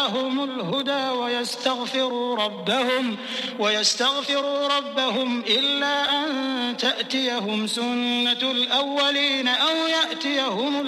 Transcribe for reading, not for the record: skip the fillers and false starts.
جاءهم الهدى ويستغفروا ربهم إلا أن تأتيهم سنة الأولين أو يأتيهم